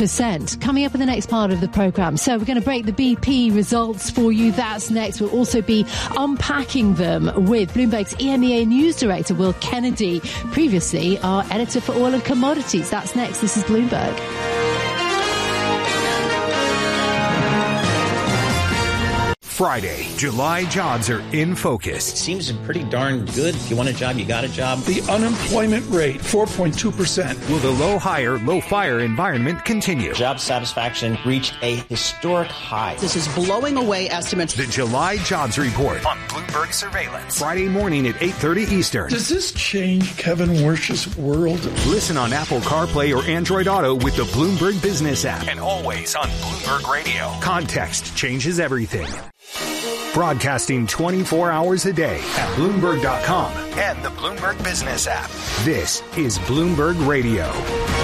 8%. Coming up in the next part of the programme. So we're going to break the BP results for you. That's next. We'll also be unpacking them with Bloomberg's EMEA News Director, Will Kennedy, previously our editor for oil and commodities. That's next. This is Bloomberg. Friday, July jobs are in focus. It seems pretty darn good. If you want a job, you got a job. The unemployment rate, 4.2%. Will the low hire, low fire environment continue? Job satisfaction reached a historic high. This is blowing away estimates. The July jobs report on Bloomberg Surveillance. Friday morning at 8:30 Eastern. Does this change Kevin Wersh's world? Listen on Apple CarPlay or Android Auto with the Bloomberg Business app. And always on Bloomberg Radio. Context changes everything. Broadcasting 24 hours a day at Bloomberg.com and the Bloomberg Business app. This is Bloomberg Radio.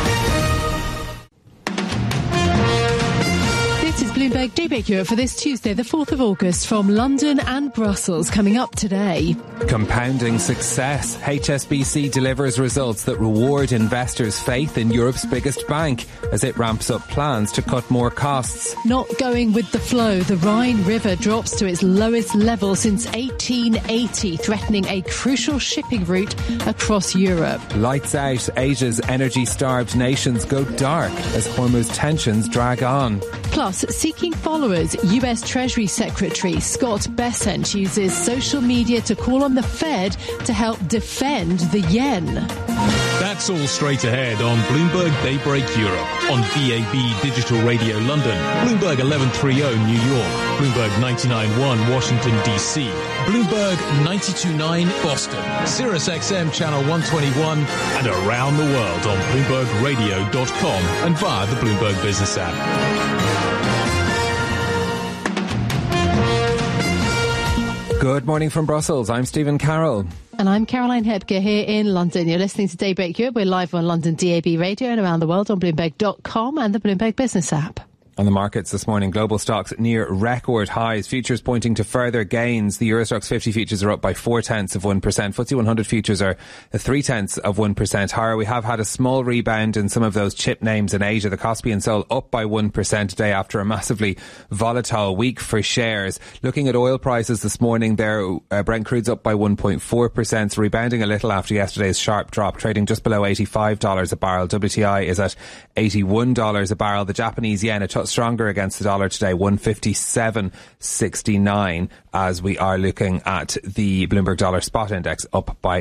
This is Bloomberg Daybreak Europe for this Tuesday, the 4th of August, from London and Brussels. Coming up today. Compounding success. HSBC delivers results that reward investors' faith in Europe's biggest bank as it ramps up plans to cut more costs. Not going with the flow. The Rhine River drops to its lowest level since 1880, threatening a crucial shipping route across Europe. Lights out. Asia's energy-starved nations go dark as Hormuz tensions drag on. Plus, seeking followers, US Treasury Secretary Scott Bessent uses social media to call on the Fed to help defend the yen. That's all straight ahead on Bloomberg Daybreak Europe on DAB Digital Radio London, Bloomberg 1130 New York, Bloomberg 99.1 Washington DC, Bloomberg 92.9 Boston, Sirius XM Channel 121, and around the world on BloombergRadio.com and via the Bloomberg Business app. Good morning from Brussels. I'm Stephen Carroll. And I'm Caroline Hepker here in London. You're listening to Daybreak Europe. We're live on London DAB Radio and around the world on Bloomberg.com and the Bloomberg Business app. On the markets this morning, global stocks near record highs. Futures pointing to further gains. The Eurostoxx 50 futures are up by 0.4%. FTSE 100 futures are 0.3% higher. We have had a small rebound in some of those chip names in Asia. The Kospi and Seoul up by 1% today after a massively volatile week for shares. Looking at oil prices this morning, there Brent crude's up by 1.4%, rebounding a little after yesterday's sharp drop, trading just below $85 a barrel. WTI is at $81 a barrel. The Japanese yen a touch stronger against the dollar today, 157.69, as we are looking at the Bloomberg Dollar Spot Index up by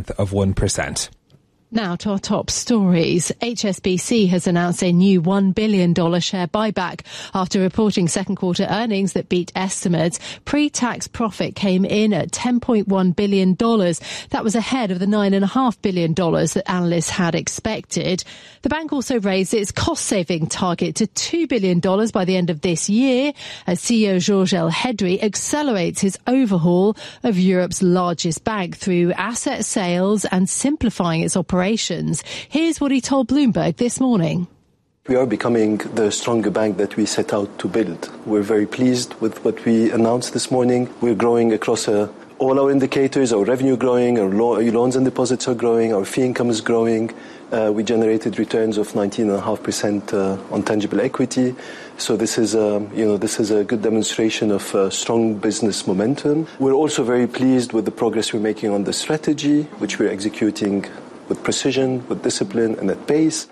0.1%. Now to our top stories. HSBC has announced a new $1 billion share buyback after reporting second quarter earnings that beat estimates. Pre-tax profit came in at $10.1 billion. That was ahead of the $9.5 billion that analysts had expected. The bank also raised its cost-saving target to $2 billion by the end of this year as CEO Georges El-Hedry accelerates his overhaul of Europe's largest bank through asset sales and simplifying its operations. Here's what he told Bloomberg this morning. We are becoming the stronger bank that we set out to build. We're very pleased with what we announced this morning. We're growing across all our indicators, our revenue growing, our loans and deposits are growing, our fee income is growing. We generated returns of 19.5% on tangible equity. So this is a good demonstration of strong business momentum. We're also very pleased with the progress we're making on the strategy, which we're executing with precision, with discipline and at pace.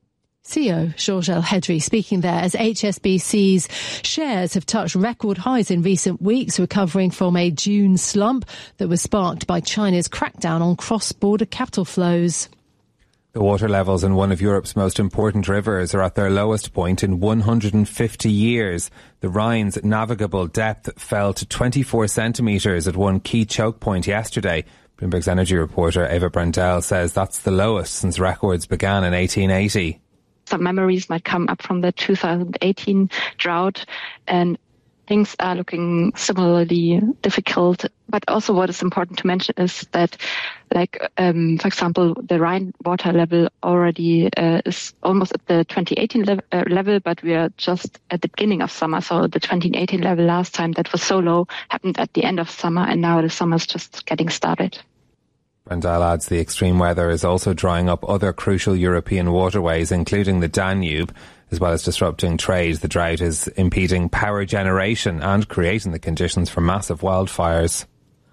CEO Georges El-Hedry speaking there as HSBC's shares have touched record highs in recent weeks, recovering from a June slump that was sparked by China's crackdown on cross-border capital flows. The water levels in one of Europe's most important rivers are at their lowest point in 150 years. The Rhine's navigable depth fell to 24 centimetres at one key choke point yesterday. Bloomberg's energy reporter Eva Brendel says that's the lowest since records began in 1880. Some memories might come up from the 2018 drought, and things are looking similarly difficult. But also what is important to mention is that, for example, the Rhine water level already is almost at the 2018 level, but we are just at the beginning of summer. So the 2018 level last time that was so low happened at the end of summer, and now the summer is just getting started. Brendel adds the extreme weather is also drying up other crucial European waterways, including the Danube. As well as disrupting trade, the drought is impeding power generation and creating the conditions for massive wildfires.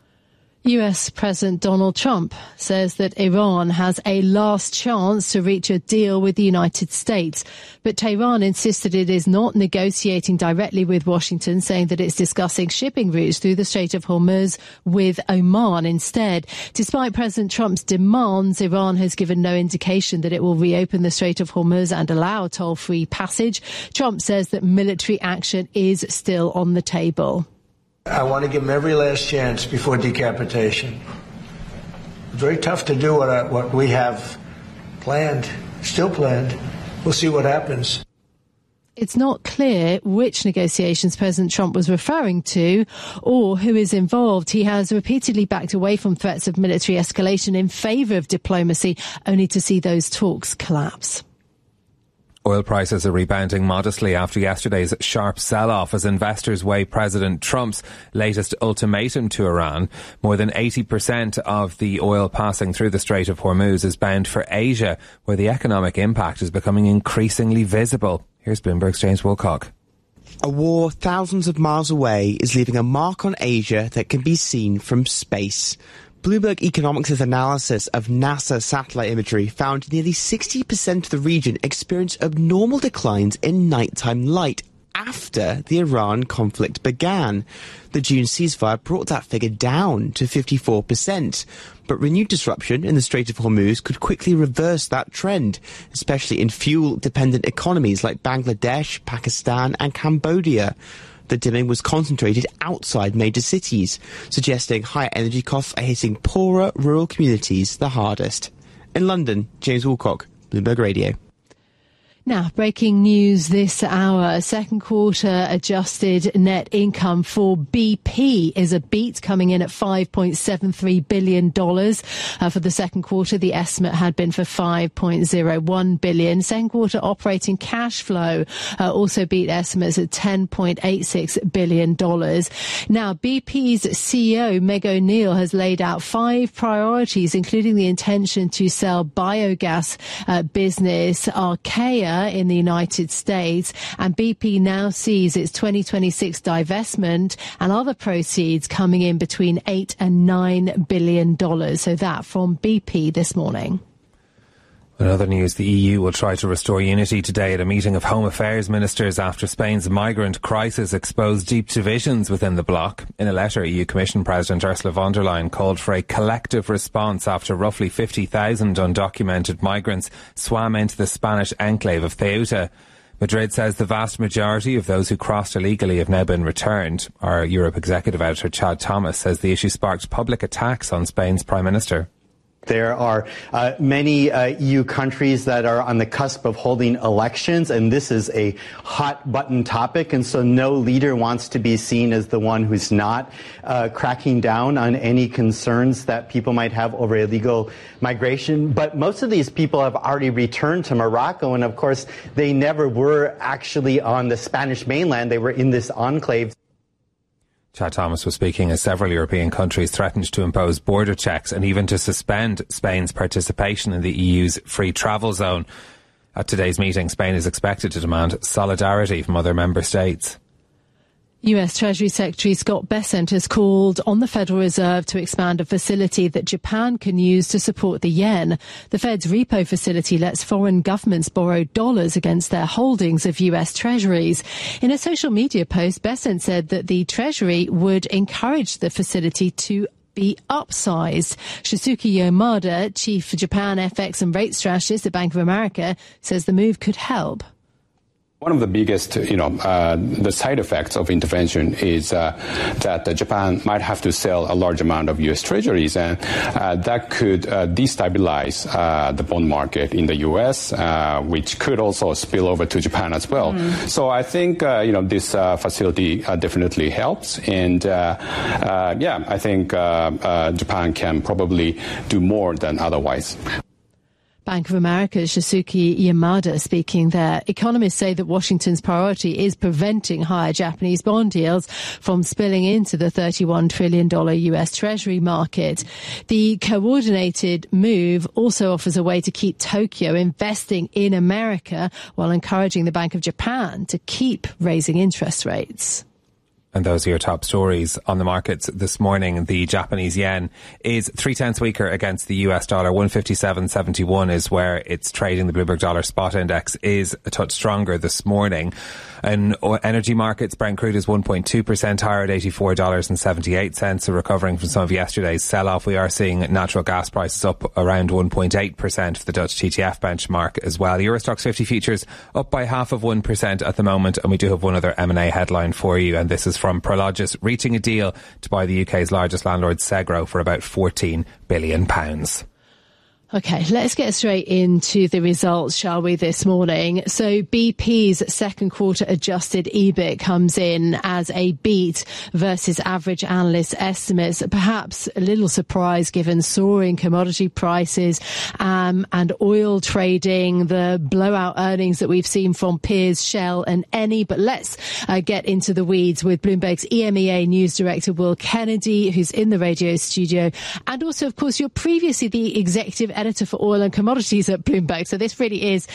US President Donald Trump says that Iran has a last chance to reach a deal with the United States. But Tehran insisted it is not negotiating directly with Washington, saying that it's discussing shipping routes through the Strait of Hormuz with Oman instead. Despite President Trump's demands, Iran has given no indication that it will reopen the Strait of Hormuz and allow toll-free passage. Trump says that military action is still on the table. I want to give them every last chance before decapitation. It's very tough to do what we have planned, still planned. We'll see what happens. It's not clear which negotiations President Trump was referring to or who is involved. He has repeatedly backed away from threats of military escalation in favour of diplomacy, only to see those talks collapse. Oil prices are rebounding modestly after yesterday's sharp sell-off as investors weigh President Trump's latest ultimatum to Iran. More than 80% of the oil passing through the Strait of Hormuz is bound for Asia, where the economic impact is becoming increasingly visible. Here's Bloomberg's James Wilcock. A war thousands of miles away is leaving a mark on Asia that can be seen from space. Bloomberg Economics' analysis of NASA satellite imagery found nearly 60% of the region experienced abnormal declines in nighttime light after the Iran conflict began. The June ceasefire brought that figure down to 54%. But renewed disruption in the Strait of Hormuz could quickly reverse that trend, especially in fuel-dependent economies like Bangladesh, Pakistan and Cambodia. The dimming was concentrated outside major cities, suggesting higher energy costs are hitting poorer rural communities the hardest. In London, James Wilcock, Bloomberg Radio. Now, breaking news this hour. Second quarter adjusted net income for BP is a beat, coming in at $5.73 billion. For the second quarter, the estimate had been for $5.01 billion. Second quarter operating cash flow also beat estimates at $10.86 billion. Now, BP's CEO, Meg O'Neill, has laid out 5 priorities, including the intention to sell biogas business Archaea in the United States, and BP now sees its 2026 divestment and other proceeds coming in between $8 and $9 billion. So that from BP this morning. In other news, the EU will try to restore unity today at a meeting of Home Affairs ministers after Spain's migrant crisis exposed deep divisions within the bloc. In a letter, EU Commission President Ursula von der Leyen called for a collective response after roughly 50,000 undocumented migrants swam into the Spanish enclave of Ceuta. Madrid says the vast majority of those who crossed illegally have now been returned. Our Europe executive editor Chad Thomas says the issue sparked public attacks on Spain's Prime Minister. There are many EU countries that are on the cusp of holding elections, and this is a hot-button topic, and so no leader wants to be seen as the one who's not cracking down on any concerns that people might have over illegal migration. But most of these people have already returned to Morocco, and of course, they never were actually on the Spanish mainland. They were in this enclave. Chad Thomas was speaking as several European countries threatened to impose border checks and even to suspend Spain's participation in the EU's free travel zone. At today's meeting, Spain is expected to demand solidarity from other member states. US Treasury Secretary Scott Bessent has called on the Federal Reserve to expand a facility that Japan can use to support the yen. The Fed's repo facility lets foreign governments borrow dollars against their holdings of US Treasuries. In a social media post, Bessent said that the Treasury would encourage the facility to be upsized. Shisuke Yamada, chief Japan FX and rate strategist at Bank of America, says the move could help. One of the biggest, the side effects of intervention is that Japan might have to sell a large amount of U.S. treasuries, and that could destabilize the bond market in the U.S., which could also spill over to Japan as well. So I think, this facility definitely helps, and I think Japan can probably do more than otherwise. Bank of America's Shisuke Yamada speaking there. Economists say that Washington's priority is preventing higher Japanese bond yields from spilling into the $31 trillion US Treasury market. The coordinated move also offers a way to keep Tokyo investing in America while encouraging the Bank of Japan to keep raising interest rates. And those are your top stories on the markets this morning. The Japanese yen is 0.3 weaker against the US dollar. 157.71 is where it's trading. The Bloomberg Dollar Spot Index is a touch stronger this morning. In energy markets, Brent crude is 1.2% higher at $84.78. So recovering from some of yesterday's sell-off, we are seeing natural gas prices up around 1.8% for the Dutch TTF benchmark as well. Euro Stoxx 50 futures up by 0.5% at the moment. And we do have one other M&A headline for you, and this is from Prologis, reaching a deal to buy the UK's largest landlord, Segro, for about £14 billion. Okay, let's get straight into the results, shall we, this morning? So BP's second quarter adjusted EBIT comes in as a beat versus average analyst estimates. Perhaps a little surprise given soaring commodity prices and oil trading, the blowout earnings that we've seen from peers Shell and Eni. But let's get into the weeds with Bloomberg's EMEA News Director Will Kennedy, who's in the radio studio. And also, of course, you're previously the executive editor for oil and commodities at Bloomberg. So this really is,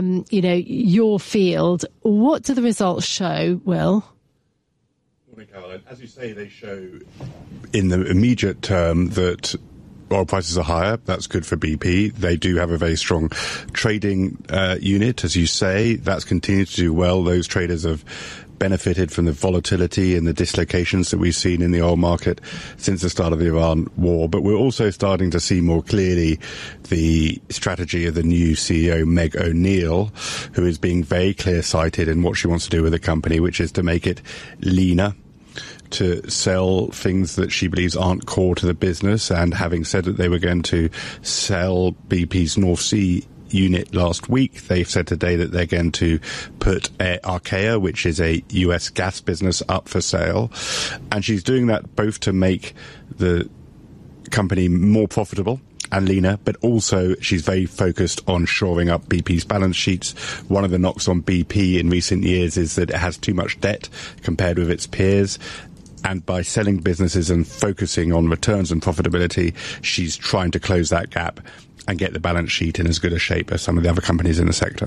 your field. What do the results show, Will? Morning, Caroline. As you say, they show in the immediate term that oil prices are higher. That's good for BP. They do have a very strong trading unit, as you say. That's continued to do well. Those traders have benefited from the volatility and the dislocations that we've seen in the oil market since the start of the Iran war. But we're also starting to see more clearly the strategy of the new CEO, Meg O'Neill, who is being very clear-sighted in what she wants to do with the company, which is to make it leaner, to sell things that she believes aren't core to the business. And having said that they were going to sell BP's North Sea unit last week, they've said today that they're going to put Archaea, which is a US gas business, up for sale. And she's doing that both to make the company more profitable and leaner, but also she's very focused on shoring up BP's balance sheets. One of the knocks on BP in recent years is that it has too much debt compared with its peers. And by selling businesses and focusing on returns and profitability, she's trying to close that gap and get the balance sheet in as good a shape as some of the other companies in the sector.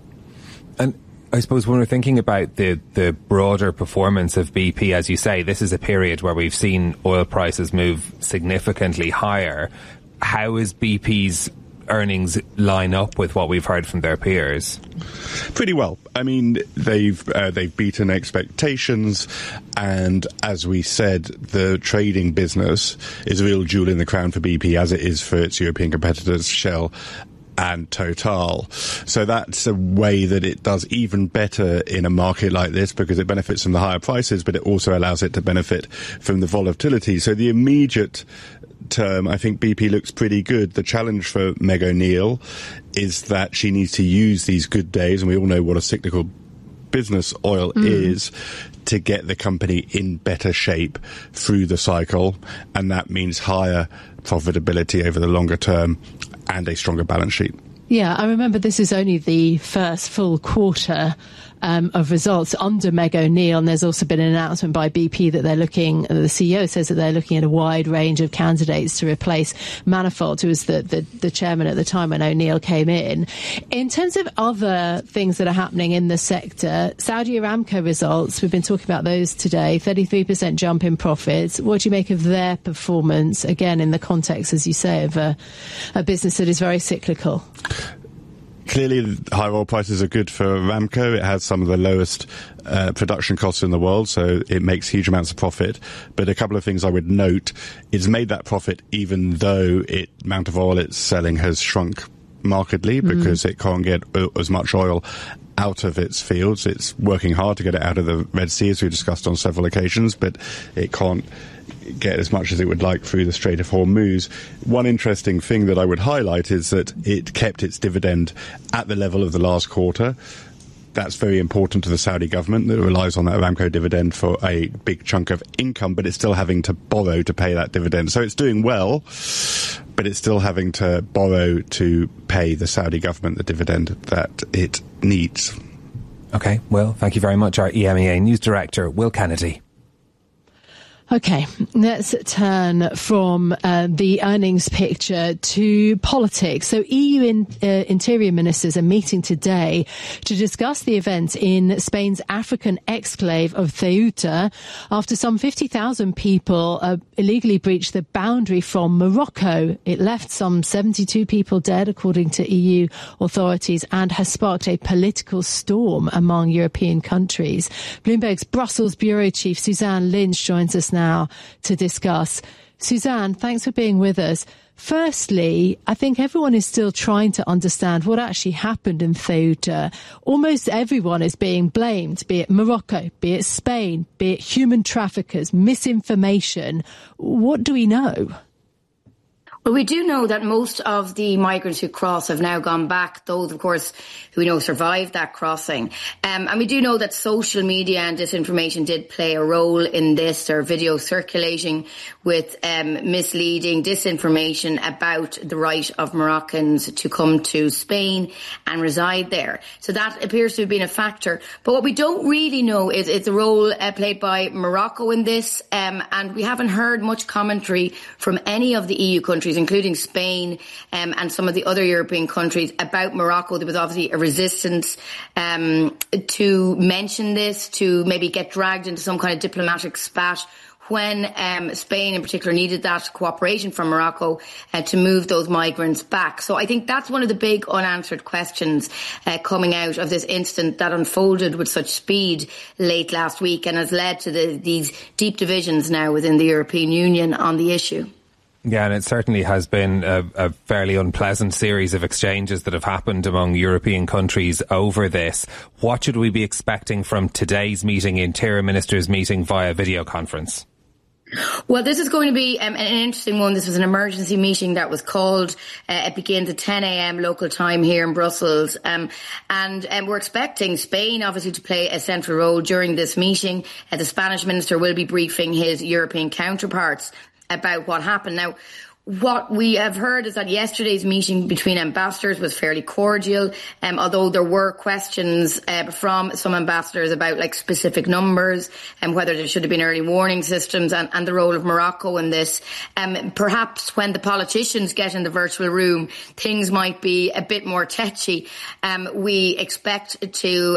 And I suppose when we're thinking about the broader performance of BP, as you say, this is a period where we've seen oil prices move significantly higher. How is BP's earnings line up with what we've heard from their peers? Pretty well. I mean, they've beaten expectations, and as we said, the trading business is a real jewel in the crown for BP, as it is for its European competitors, Shell and Total. So that's a way that it does even better in a market like this, because it benefits from the higher prices, but it also allows it to benefit from the volatility. So the immediate term, I think BP looks pretty good. The challenge for Meg O'Neill is that she needs to use these good days, and we all know what a cyclical business oil is, to get the company in better shape through the cycle, and that means higher profitability over the longer term and a stronger balance sheet. Yeah, I remember this is only the first full quarter of results under Meg O'Neill, and there's also been an announcement by BP that they're looking, the CEO says that they're looking at a wide range of candidates to replace Manifold, who was the chairman at the time when O'Neill came in. In terms of other things that are happening in the sector, Saudi Aramco results, we've been talking about those today, 33% jump in profits. What do you make of their performance, again, in the context, as you say, of a business that is very cyclical? Clearly, high oil prices are good for Aramco. It has some of the lowest production costs in the world, so it makes huge amounts of profit. But a couple of things I would note, it's made that profit even though the amount of oil it's selling has shrunk markedly, because it can't get as much oil out of its fields. It's working hard to get it out of the Red Sea, as we discussed on several occasions, but it can't get as much as it would like through the Strait of Hormuz. One interesting thing that I would highlight is that it kept its dividend at the level of the last quarter. That's very important to the Saudi government that relies on that Aramco dividend for a big chunk of income, but it's still having to borrow to pay that dividend. So it's doing well, but it's still having to borrow to pay the Saudi government the dividend that it needs. Okay, well, thank you very much, our EMEA News Director, Will Kennedy. Okay, let's turn from the earnings picture to politics. So EU interior ministers are meeting today to discuss the events in Spain's African exclave of Ceuta after some 50,000 people illegally breached the boundary from Morocco. It left some 72 people dead, according to EU authorities, and has sparked a political storm among European countries. Bloomberg's Brussels bureau chief Suzanne Lynch joins us now to discuss. Suzanne, thanks for being with us. Firstly, I think everyone is still trying to understand what actually happened in Ceuta. Almost everyone is being blamed, be it Morocco, be it Spain, be it human traffickers, misinformation. What do we know? Well, we do know that most of the migrants who cross have now gone back, those, of course, who we know survived that crossing. And we do know that social media and disinformation did play a role in this. There are videos circulating with misleading disinformation about the right of Moroccans to come to Spain and reside there. So that appears to have been a factor. But what we don't really know is the role played by Morocco in this. And we haven't heard much commentary from any of the EU countries, including Spain and some of the other European countries, about Morocco. There was obviously a resistance to mention this, to maybe get dragged into some kind of diplomatic spat when Spain in particular needed that cooperation from Morocco to move those migrants back. So I think that's one of the big unanswered questions coming out of this incident that unfolded with such speed late last week and has led to these deep divisions now within the European Union on the issue. Yeah, and it certainly has been a fairly unpleasant series of exchanges that have happened among European countries over this. What should we be expecting from today's meeting, Interior Ministers meeting via video conference? Well, this is going to be an interesting one. This was an emergency meeting that was called. It begins at 10 a.m. local time here in Brussels. And we're expecting Spain, obviously, to play a central role during this meeting. The Spanish minister will be briefing his European counterparts about what happened. Now, what we have heard is that yesterday's meeting between ambassadors was fairly cordial, although there were questions from some ambassadors about specific numbers and whether there should have been early warning systems and the role of Morocco in this. Perhaps when the politicians get in the virtual room, things might be a bit more touchy. We expect to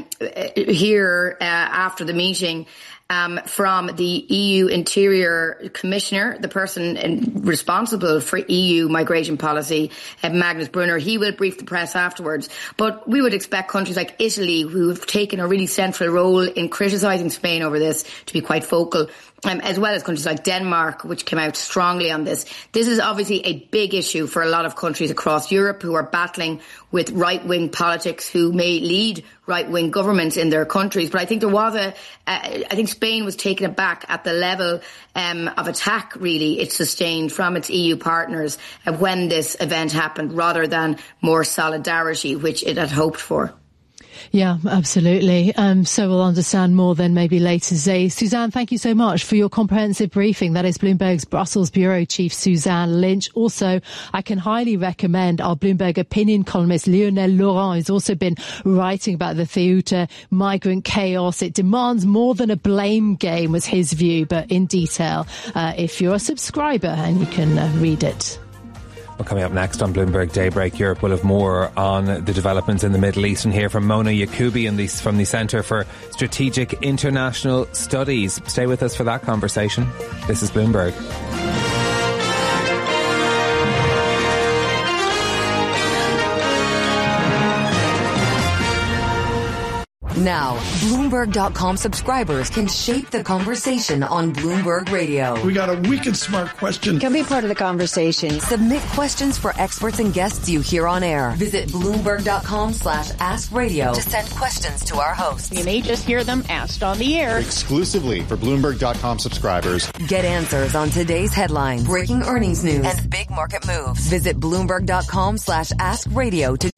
hear after the meeting from the EU Interior Commissioner, the person responsible for EU migration policy, Magnus Brunner. He will brief the press afterwards. But we would expect countries like Italy, who have taken a really central role in criticising Spain over this, to be quite vocal, as well as countries like Denmark, which came out strongly on this. This is obviously a big issue for a lot of countries across Europe who are battling with right-wing politics, who may lead right-wing governments in their countries. But I think there was I think Spain was taken aback at the level of attack, really, it sustained from its EU partners when this event happened, rather than more solidarity, which it had hoped for. Yeah, absolutely. So we'll understand more then maybe later today. Suzanne, thank you so much for your comprehensive briefing. That is Bloomberg's Brussels bureau chief, Suzanne Lynch. Also, I can highly recommend our Bloomberg opinion columnist, Lionel Laurent, who's also been writing about the Ceuta migrant chaos. It demands more than a blame game, was his view, but in detail, if you're a subscriber, and you can read it. Well, coming up next on Bloomberg Daybreak Europe, we'll have more on the developments in the Middle East and hear from Mona Yacoubi from the Centre for Strategic International Studies. Stay with us for that conversation. This is Bloomberg. Now, Bloomberg.com subscribers can shape the conversation on Bloomberg Radio. We got a wicked smart question. Can be part of the conversation. Submit questions for experts and guests you hear on air. Visit Bloomberg.com/askradio to send questions to our hosts. You may just hear them asked on the air. Exclusively for Bloomberg.com subscribers. Get answers on today's headlines, breaking earnings news, and big market moves. Visit Bloomberg.com/askradio to